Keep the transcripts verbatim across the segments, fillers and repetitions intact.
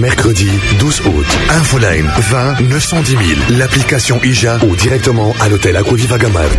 Mercredi douze août. Infoline vingt neuf cent dix mille. L'application I J A ou directement à l'hôtel Aquaviva Gamart.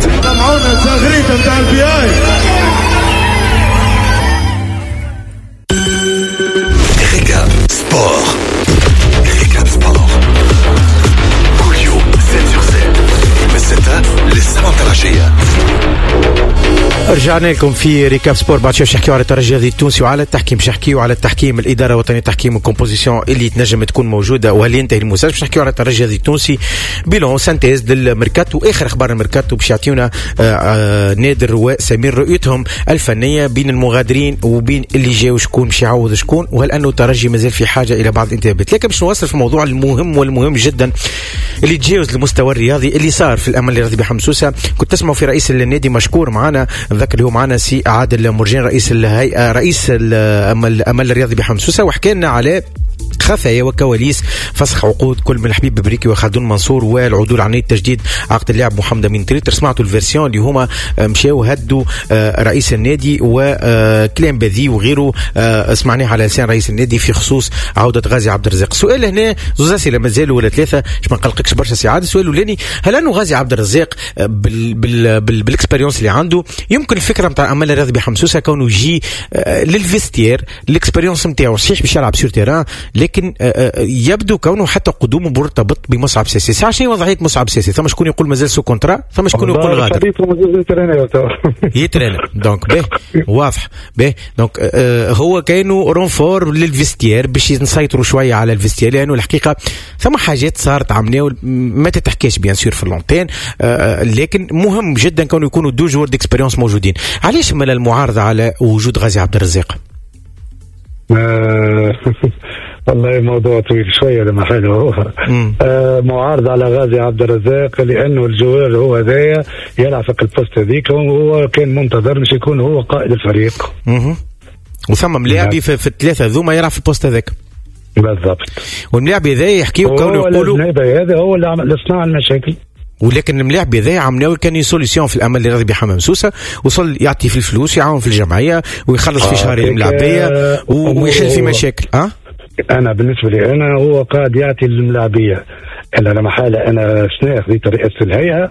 Recap Sport. Recap Sport. كل يوم sept sur sept. من ستة للسبعة العشية. رجعنا لكم في ريكاب سبور. بعد شوي نحكيو على الترجي الرياضي التونسي وعلى التحكيم، باش نحكيو على التحكيم، الاداره الوطنيه التحكيم والكومبوزيسيون اللي تنجم تكون موجوده وهل ينتهي الموسم. باش نحكيو على الترجي الرياضي التونسي بيلون سانتيز للميركاتو، اخر اخبار الميركاتو باش يعطيونا نادر وسمير رؤيتهم الفنيه بين المغادرين وبين اللي جاوا، شكون باش يعوض شكون، وهل انه الترجي مازال في حاجه الى بعض الانتدابات. لكن باش نوصل في الموضوع المهم والمهم جدا اللي تجاوز المستوى الرياضي اللي صار في الامل الرياضي بحمصوسه. كنت تسمعوا في رئيس النادي مشكور معنا، نذكر اليوم معنا سي عادل مرجان رئيس الهيئه رئيس الامل الرياضي بحمصوسه، وحكى لنا على خفايا وكواليس فسخ عقود كل من الحبيب بريكي وخالدون منصور والعدول عن تجديد عقد اللاعب محمد امين تريتر. سمعتوا الفيرسيون اللي هما مشاو هدوا رئيس النادي وكلام بذي وغيره، سمعناه على لسان رئيس النادي في خصوص عوده غازي عبد الرزاق. سؤال هنا زوز اسئله مازالوا ولا ثلاثه باش ما نقلقكش برشا ساعات. السؤال الاولاني، هل انه غازي عبد الرزاق بال بال بال بالاكسبيريونس اللي عنده يمكن الفكره نتاع امل الرياضي بحمصوسه كونه يجي للفيستير الاكسبيريونس نتاعو صحيح باش يلعب سور تيران، لكن يبدو كونه حتى قدومه مرتبط بمصعب ساسي. ساعه شنو وضعيه مصعب ساسي؟ ثم شكون يقول مازال سو كونترا، ثم شكون يقول غادر يترينا. دونك به واضح به دونك آه هو كانوا رونفور للفيستير باش نسيطروا شويه على الفيستير، لانه الحقيقه ثم حاجات صارت عمليه ما تتحكيش بيان سور في اللونتين، آه لكن مهم جدا كانوا يكونوا دو جور ديكسبيريونس موجودين. علاش مال المعارضه على وجود غازي عبد الرزاق؟ والله موضوع طويل شويه لما حلو هو آه معارض على غازي عبد الرزاق لانه الجوار هو ذايا يلعب في البوست هذيك، وهو كان منتظر مش يكون هو قائد الفريق. اها وثم ملاعبي في, في الثلاثه ذوما يلعب في البوست هذاك بالضبط، والملاعب هذا يحكيوا كانوا يقولوا هذا هو اللي عمل صنع المشاكل. ولكن الملاعب هذا عملوا كان سوليسيون في الامل الرياضي بحمام سوسه، وصل يعطي في الفلوس يعاون في الجمعيه ويخلص آه في شهر الملاعبيه ويحل في مشاكل. اه انا بالنسبه لي انا هو قاعد يعطي الملاعبيه، انا لما حاله انا سناخ ذيت رئاسه الهيئه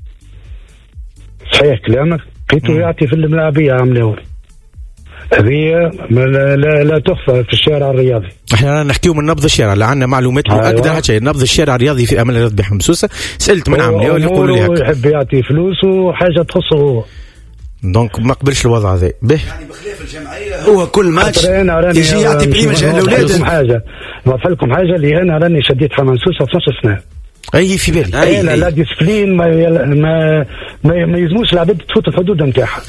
صحيح كلامك لقيته يعطي في الملاعبيه عملوا هذه لا, لا لا تخفى في الشارع الرياضي. احنا نحكيو من نبض الشارع، لا عندنا معلومات مؤكده على شيء. نبض الشارع الرياضي في امل الرياضي بحمصوسه سالت من عملوا اللي يقولوا لي هكا يحب يعطي فلوس وحاجه تخصه هو، دونك ما قبلش الوضع هذا به. يعني بخلاف الجمعيه هو كل ماتش يجي يعطي بريمه الاولاد. حاجه نوضح لكم حاجه اللي انا راني شديت حمام سوسه في نص سنه. اي في بالي انا لا ديسبلين ما ما ما, ما يلزموش العباد تفوت الحدود نتاعها.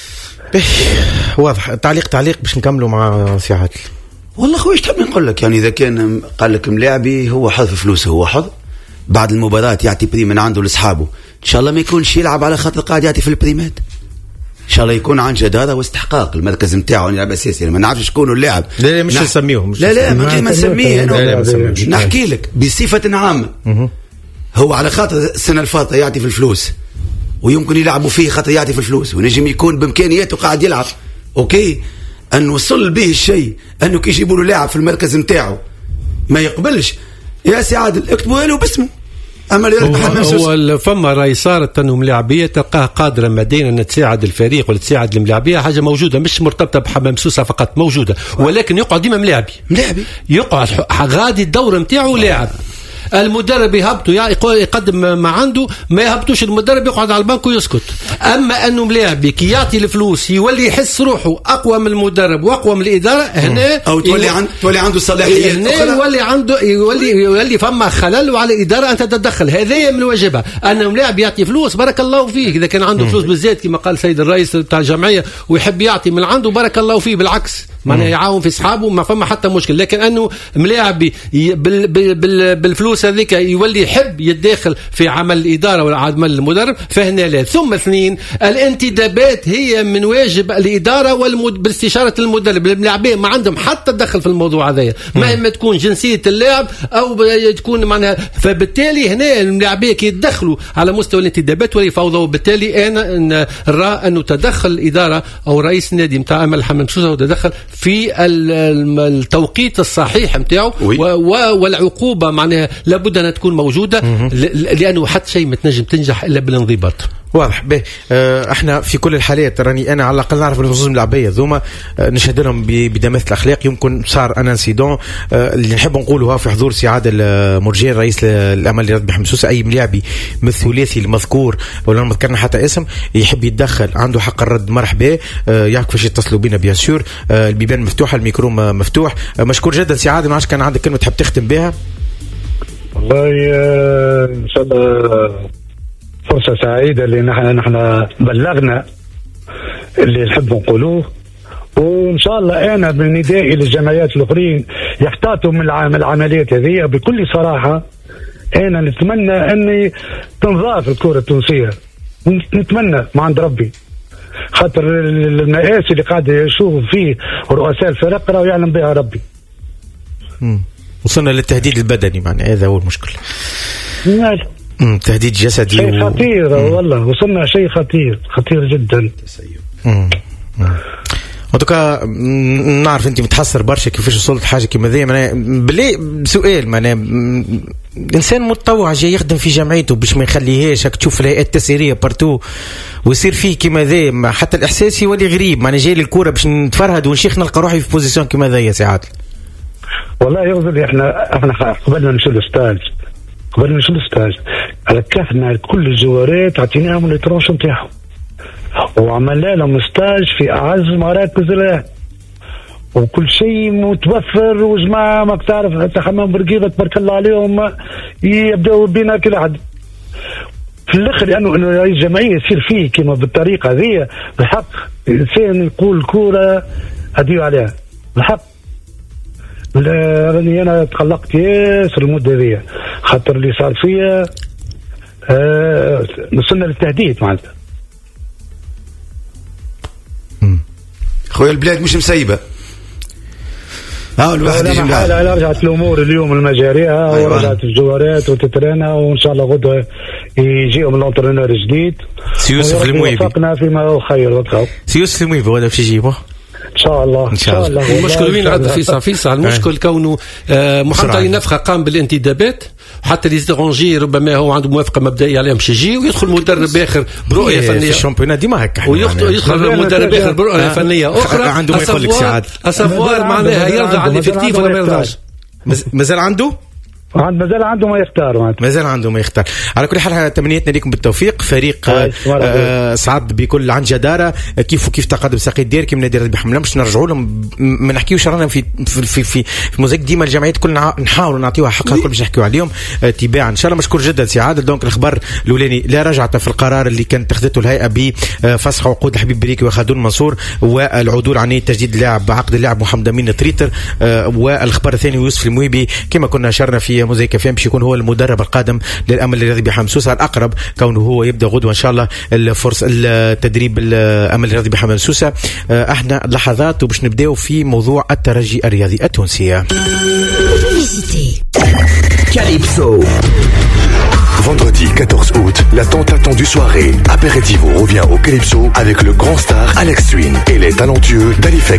واضح. تعليق تعليق باش نكملوا مع سي عادل. والله خويا ايش تحب نقول لك؟ يعني اذا كان قال لك ملاعبي هو حظ في فلوسه، هو حظ بعد المباراه يعطي بريم من عنده لاصحابه، ان شاء الله ما يكونش يلعب على خاطر قاعد يعطي في البريمات، ان شاء الله يكون عن جدارة واستحقاق المركز نتاعو يلعب اساسي. ما نعرفش شكون اللاعب، لا لا مش نسميهم لا لا ما ما نسميه انا، نحكي لك بصفه عامه. هو على خاطر السنه الفاضله يعطي في الفلوس ويمكن يلعبوا فيه خاطر يعطي في الفلوس، ونجم يكون بامكانياته قاعد يلعب اوكي، ان وصل به الشيء انه كي يجيبوا له لاعب في المركز نتاعو ما يقبلش، يا سي عادل اكتبوا له باسمه. اما هو فما راي صارت انه ملاعبيه تلقاه قادره ماديا ان تساعد الفريق ولا تساعد الملاعبيه، حاجه موجوده مش مرتبطه بحمام سوسه فقط، موجوده، ولكن يقعد ديما ملاعبي ملاعبي يقعد غادي الدور نتاعو لاعب. المدرب يهبطوا يقدم ما عنده، ما يهبطوش المدرب يقعد على البنك ويسكت. اما انه ملاعبي كي يعطي الفلوس يولي يحس روحه اقوى من المدرب واقوى من الاداره، هنا او تولي عند تولي عنده صلاحيات، هنا يولي عنده يولي يولي فما خلل وعلى الاداره ان تتدخل. هذا من واجبها ان ملاعب يعطي فلوس بارك الله فيه، اذا كان عنده فلوس بالذات كما قال السيد الرئيس تاع الجمعيه ويحب يعطي من عنده بارك الله فيه، بالعكس معناها يعاون في اصحابه ما فما حتى مشكل. لكن انه ملاعب بالفلوس هذيك يولي يحب يتداخل في عمل الإدارة ولا عمل المدرب، فهنا لا. ثم اثنين، الانتدابات هي من واجب الإدارة والمد... باستشارة المدرب. اللاعبين ما عندهم حتى تدخل في الموضوع هذا، مهما تكون جنسية اللاعب أو تكون معناها. فبالتالي هنا اللاعبين كي يتدخلوا على مستوى الانتدابات ويفوضوا. وبالتالي أنا نرى أنه تدخل الإدارة أو رئيس النادي متاع أمل حمد سوسة وتدخل في التوقيت الصحيح متاعه، والعقوبة معناها لابد أن تكون موجودة، لأنه حتى شيء ما تنجم تنجح إلا بالانضباط. واضح به. اه احنا في كل الحالات راني انا على الاقل نعرف النصوص اللاعبيه ذوما اه نشهد لهم بدماثه الاخلاق. يمكن صار ان انسيدون اه اللي نحب نقولها في حضور سي عادل مرجان رئيس الامل اللي رد بحمد سوسه، اي ملاعبي من الثلاثي المذكور ولا ما ذكرنا حتى اسم يحب يتدخل عنده حق الرد مرحبا. اه يعرف كيفاش يتصلوا بينا بيان سور. اه البيبان مفتوحه، الميكرو مفتوح. اه مشكور جدا سي عادل. ما عادش كان عندك كلمه تحب تختم بها؟ والله ان شاء الله فرصة سعيدة اللي نحن نحن بلغنا اللي نحب نقولوه، وإن شاء الله أنا بالنداء للجمعيات الأخرين يحتاطوا من العمليات هذه بكل صراحة. أنا نتمنى أني تنضاف الكرة التونسية، نتمنى ما عند ربي، خاطر المآسي اللي قاعد يشوفوا فيه رؤساء الفرق راه يعلم بها ربي. مم. وصلنا للتهديد البدني، معنى هذا هو المشكلة. نعم. امم تهديد جسدي شيء و... خطير والله، وصلنا شيء خطير خطير جدا. امم ودوكا نعرف انت متحسر برشا كيفاش وصلت حاجه كيما ذي. معناها بلي سؤال، معناها انسان متطوع جاي يخدم في جمعيته باش ما يخليهاش هاك تشوف الهيئات التسييريه بارتو ويصير فيه كيما ذا، حتى الاحساس يولي غريب. معناها جاي للكوره باش نتفرهد ونشيخ نلقى روحي في بوزيسيون كيما ذا يا سي عادل. والله يغزل احنا احنا قبل ما نمشي للستاج قبل ما نمشي للستاج ركفنا كل الجوارات عطيناهم الترونش نتاعهم وعملنا لهم ستاج في اعز مراكز الان وكل شيء متوفر. وجماعه ما تعرف حتى حمام برقيبه تبارك الله عليهم يبداوا بينا كل احد في الاخر، لانه انه رئيس جمعيه يصير فيه كما بالطريقه هذه بالحق. الانسان يقول كوره اديو عليها بالحق. راني انا تقلقت ياسر المده هذه خاطر اللي صار فيها آه وصلنا للتهديد معناتها. خويا البلاد مش مسيبه. ها الواحد يجي لا رجعت الامور اليوم المجاريها. أيوة. ورجعت الجوارات وتترينا وان شاء الله غدوه يجيهم الانترينور جديد سي يوسف المويبي. وفقنا فيما هو خير وتخاف. سي يوسف المويبي هذا باش يجيبه ان شاء الله ان شاء الله. المشكل وين عند فيصل فيصل المشكل كونه محمد نفخه قام بالانتدابات حتى لي سترونجي ربما هو عنده موافقه مبدئيه عليهم باش يجي ويدخل مدرب اخر برؤيه فنيه في الشامبيونا ديما هكا ويدخل مدرب اخر برؤيه فنيه اخرى عنده ما يقول لك سعاد اسافوار معناها يرضى على الافكتيف ولا ما يرضاش. مازال عنده عند مازال عنده ما يختار معناتها مازال عنده ما يختار. على كل حال تمنياتنا لكم بالتوفيق. فريق آه صعد بكل عن جداره كيف وكيف تقدم ساقي الدير كيما نادي ربي حملنا باش نرجعوا لهم. ما نحكيوش رانا في في في في, في موزيك ديما الجمعيات كلنا نحاولوا نعطيوها حقها كل باش نحكيو عليهم آه تباعا ان شاء الله. مشكور جدا سي عادل. دونك الخبر الاولاني لا رجعت في القرار اللي كانت اتخذته الهيئه بفسخ عقود الحبيب بريكي وخالدون منصور والعدول عن تجديد اللاعب عقد اللاعب محمد امين تريتر. آه والخبر الثاني يوسف المويبي كما كنا اشرنا في موزيك فهم باش يكون هو المدرب القادم للامل الرياضي بحمد سوسه الاقرب كونه هو يبدا غدوه ان شاء الله الفرصه التدريب الامل الرياضي بحمد سوسه. احنا لحظات وباش نبداو في موضوع الترجي الرياضي التونسي. Calypso. Vendredi quatorze août, la tant attendue soirée Aperitivo revient au Calypso avec le grand star Alex Twin et les talentueux Dalifek.